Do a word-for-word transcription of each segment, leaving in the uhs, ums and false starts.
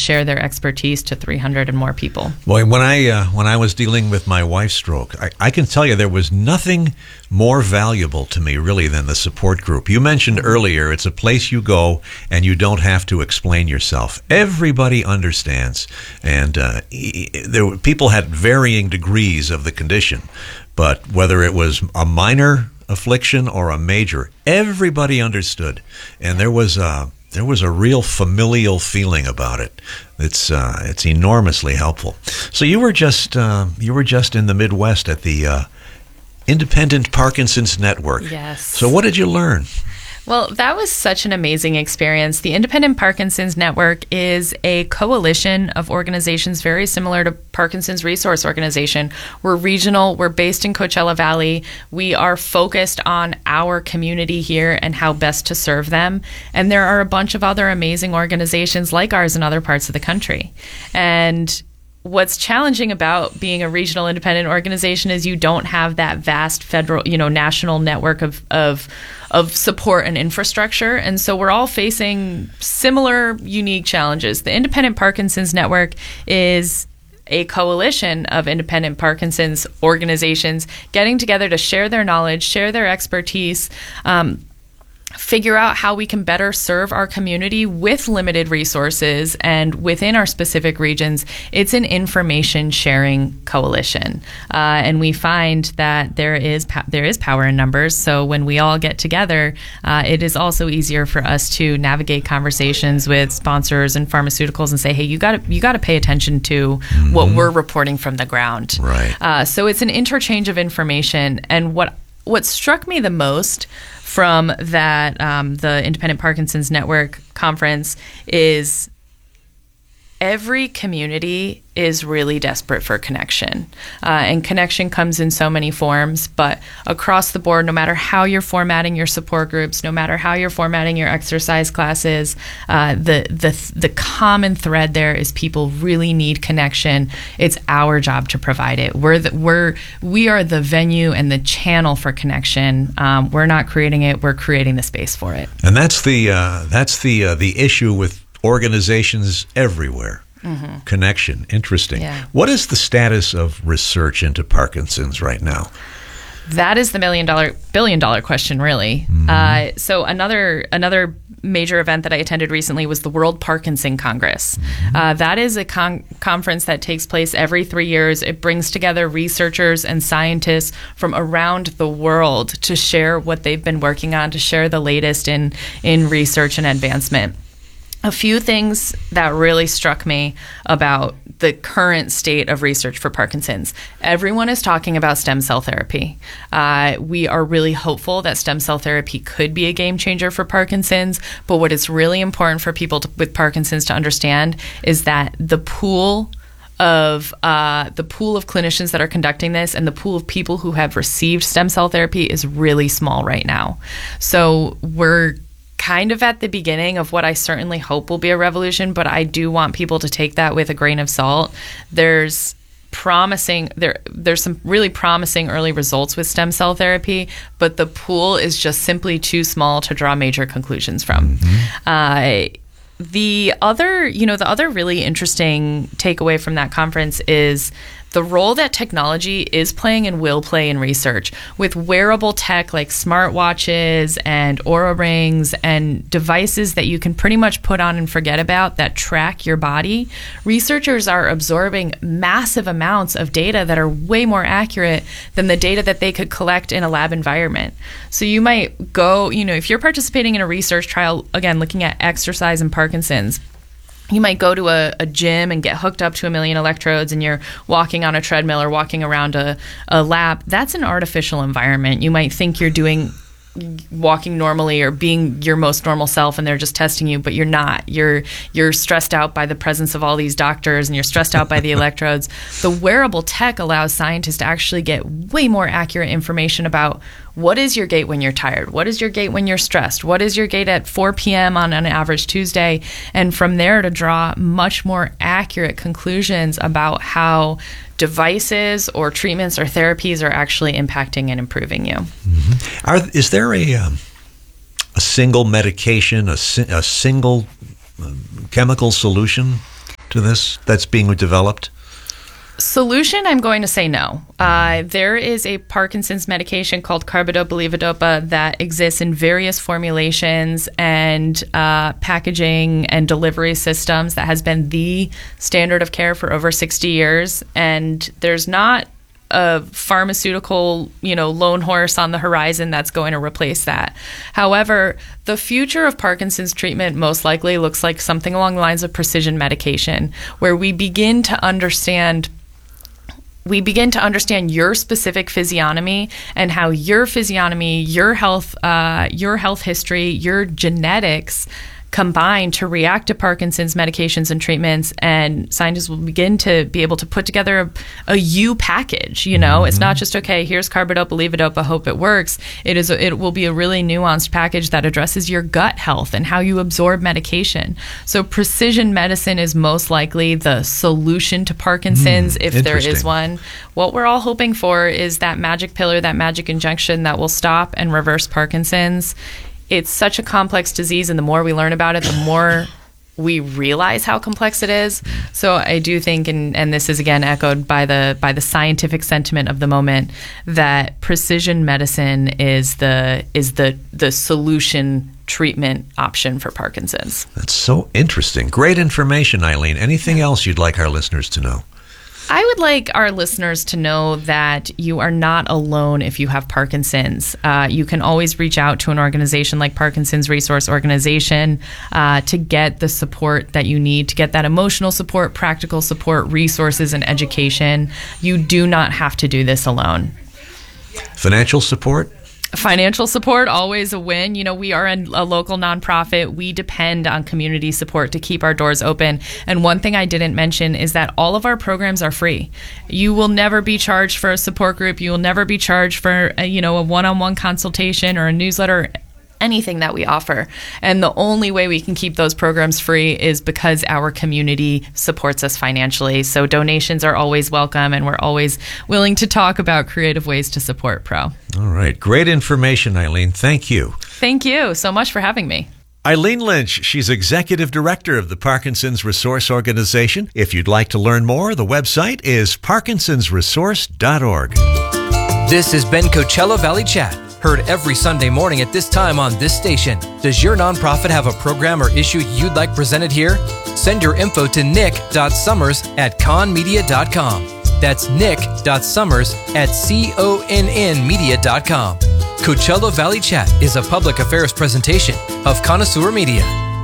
share their expertise to three hundred and more people. Boy, when I uh, when I was dealing with my wife's stroke, I, I can tell you there was nothing more valuable to me really than the support group. You mentioned earlier it's a place you go and you don't have to explain yourself. Everybody understands, and uh, there were, people had varying degrees of the condition, but whether it was a minor affliction or a major, everybody understood, and there was a there was a real familial feeling about it. It's uh, it's enormously helpful. So you were just uh, you were just in the Midwest at the uh, Independent Parkinson's Network. Yes. So what did you learn? Well, that was such an amazing experience. The Independent Parkinson's Network is a coalition of organizations very similar to Parkinson's Resource Organization. We're regional. We're based in Coachella Valley. We are focused on our community here and how best to serve them. And there are a bunch of other amazing organizations like ours in other parts of the country. And what's challenging about being a regional independent organization is you don't have that vast federal, you know, national network of of of support and infrastructure. And so we're all facing similar, unique challenges. The Independent Parkinson's Network is a coalition of independent Parkinson's organizations getting together to share their knowledge, share their expertise, um, figure out how we can better serve our community with limited resources and within our specific regions. It's an information sharing coalition, uh, and we find that there is po- there is power in numbers. So when we all get together, uh, it is also easier for us to navigate conversations with sponsors and pharmaceuticals and say, "Hey, you got to you got to pay attention to mm-hmm. what we're reporting from the ground." Right. Uh, so it's an interchange of information, and what what struck me the most from that um, the Independent Parkinson's Network conference is every community is really desperate for connection. Uh, and connection comes in so many forms, but across the board, no matter how you're formatting your support groups, no matter how you're formatting your exercise classes, uh, the, the, the common thread there is people really need connection. It's our job to provide it. We're the, we're, we are the venue and the channel for connection. Um, we're not creating it, we're creating the space for it. And that's the, uh, that's the, uh, the issue with organizations everywhere. Mm-hmm. Connection. Interesting. Yeah. What is the status of research into Parkinson's right now? That is the million dollar, billion dollar question, really. Mm-hmm. Uh, so another another major event that I attended recently was the World Parkinson Congress. Mm-hmm. Uh, that is a con- conference that takes place every three years. It brings together researchers and scientists from around the world to share what they've been working on, to share the latest in in research and advancement. A few things that really struck me about the current state of research for Parkinson's. Everyone is talking about stem cell therapy. Uh, we are really hopeful that stem cell therapy could be a game changer for Parkinson's, but what is really important for people to, with Parkinson's to understand is that the pool of uh, the pool of clinicians that are conducting this and the pool of people who have received stem cell therapy is really small right now. So we're kind of at the beginning of what I certainly hope will be a revolution, but I do want people to take that with a grain of salt. There's promising there there's some really promising early results with stem cell therapy, but the pool is just simply too small to draw major conclusions from. Mm-hmm. Uh, the other, you know, the other really interesting takeaway from that conference is the role that technology is playing and will play in research. With wearable tech like smartwatches and Oura rings and devices that you can pretty much put on and forget about that track your body, researchers are absorbing massive amounts of data that are way more accurate than the data that they could collect in a lab environment. So you might go, you know, if you're participating in a research trial, again, looking at exercise and Parkinson's, you might go to a, a gym and get hooked up to a million electrodes and you're walking on a treadmill or walking around a, a lab. That's an artificial environment. You might think you're doing walking normally or being your most normal self and they're just testing you, but you're not. You're you're stressed out by the presence of all these doctors and you're stressed out by the electrodes. The wearable tech allows scientists to actually get way more accurate information about what is your gait when you're tired? What is your gait when you're stressed? What is your gait at four p.m. on an average Tuesday? And from there to draw much more accurate conclusions about how devices or treatments or therapies are actually impacting and improving you. Mm-hmm. Are, is there a um, a single medication, a, si- a single um, chemical solution? to this that's being developed? Solution, I'm going to say no. Uh, there is a Parkinson's medication called carbidopa-levodopa that exists in various formulations and uh, packaging and delivery systems that has been the standard of care for over sixty years. And there's not a pharmaceutical, you know, lone horse on the horizon that's going to replace that. However, the future of Parkinson's treatment most likely looks like something along the lines of precision medication, where we begin to understand we begin to understand your specific physiognomy and how your physiognomy, your health, uh, your health history, your genetics combine to react to Parkinson's medications and treatments, and scientists will begin to be able to put together a, a U package. You know, mm-hmm. It's not just, okay, here's carbidopa, levodopa, hope it works. It is. A, it will be a really nuanced package that addresses your gut health and how you absorb medication. So precision medicine is most likely the solution to Parkinson's, mm, if there is one. What we're all hoping for is that magic pill or that magic injection that will stop and reverse Parkinson's. It's such a complex disease, and the more we learn about it, the more we realize how complex it is. So I do think, and, and this is again echoed by the by the scientific sentiment of the moment, that precision medicine is the is the the solution treatment option for Parkinson's. That's so interesting. Great information, Eileen. Anything else you'd like our listeners to know? I would like our listeners to know that you are not alone if you have Parkinson's. Uh, you can always reach out to an organization like Parkinson's Resource Organization uh, to get the support that you need, to get that emotional support, practical support, resources, and education. You do not have to do this alone. Financial support? Financial support, always a win. You know, we are a, a local nonprofit. We depend on community support to keep our doors open. And one thing I didn't mention is that all of our programs are free. You will never be charged for a support group. You will never be charged for, a, you know, a one-on-one consultation or a newsletter, anything that we offer. And the only way we can keep those programs free is because our community supports us financially. So donations are always welcome, and we're always willing to talk about creative ways to support Pro. All right. Great information, Eileen. Thank you. Thank you so much for having me. Eileen Lynch, she's Executive Director of the Parkinson's Resource Organization. If you'd like to learn more, the website is parkinsons resource dot org. This has been Coachella Valley Chat, heard every Sunday morning at this time on this station. Does your nonprofit have a program or issue you'd like presented here? Send your info to nick dot summers at con media dot com. That's nick dot summers at conn media dot com. Coachella Valley Chat is a public affairs presentation of Connoisseur Media.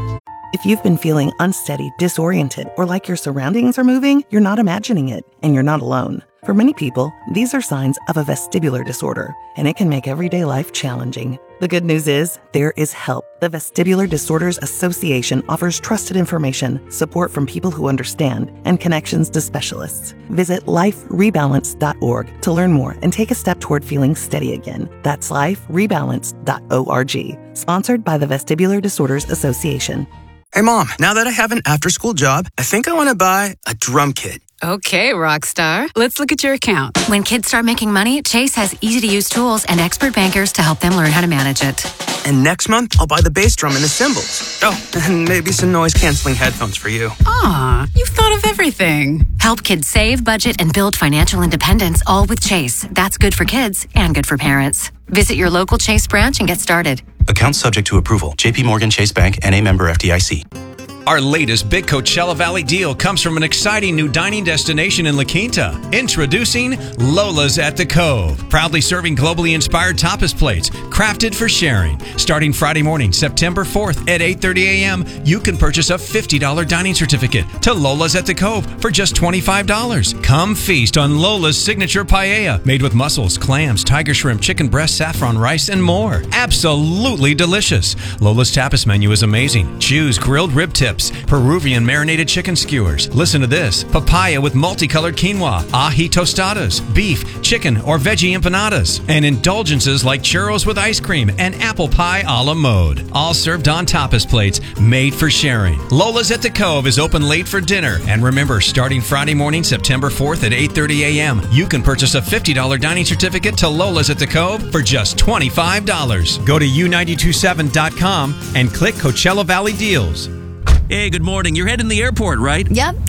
If you've been feeling unsteady, disoriented, or like your surroundings are moving, you're not imagining it, and you're not alone. For many people, these are signs of a vestibular disorder, and it can make everyday life challenging. The good news is, there is help. The Vestibular Disorders Association offers trusted information, support from people who understand, and connections to specialists. Visit life rebalance dot org to learn more and take a step toward feeling steady again. That's life rebalance dot org. Sponsored by the Vestibular Disorders Association. Hey, Mom, now that I have an after-school job, I think I want to buy a drum kit. Okay, rock star. Let's look at your account. When kids start making money, Chase has easy-to-use tools and expert bankers to help them learn how to manage it. And next month, I'll buy the bass drum and the cymbals. Oh, and maybe some noise-canceling headphones for you. Aw, you've thought of everything. Help kids save, budget, and build financial independence, all with Chase. That's good for kids and good for parents. Visit your local Chase branch and get started. Account subject to approval. J P Morgan Chase Bank, N A member F D I C. Our latest big Coachella Valley deal comes from an exciting new dining destination in La Quinta. Introducing Lola's at the Cove. Proudly serving globally inspired tapas plates, crafted for sharing. Starting Friday morning, September fourth at eight thirty a.m., you can purchase a fifty dollars dining certificate to Lola's at the Cove for just twenty-five dollars. Come feast on Lola's signature paella, made with mussels, clams, tiger shrimp, chicken breast, saffron rice, and more. Absolutely delicious. Lola's tapas menu is amazing. Choose grilled rib tips, Peruvian marinated chicken skewers. Listen to this: papaya with multicolored quinoa, ají tostadas, beef, chicken, or veggie empanadas, and indulgences like churros with ice cream and apple pie a la mode. All served on tapas plates, made for sharing. Lola's at the Cove is open late for dinner. And remember, starting Friday morning, September fourth at eight thirty a.m., you can purchase a fifty dollars dining certificate to Lola's at the Cove for just twenty-five dollars. Go to u nine two seven dot com and click Coachella Valley Deals. Hey, good morning. You're heading to the airport, right? Yep.